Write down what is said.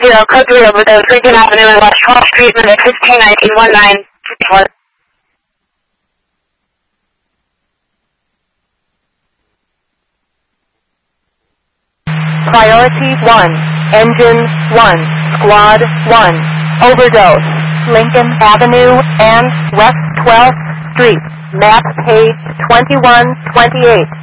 code 3 overdose, Lincoln Avenue and West 12th Street, minute 15191954. Priority 1, Engine 1, Squad 1, overdose, Lincoln Avenue and West 12th Street, map page 2128.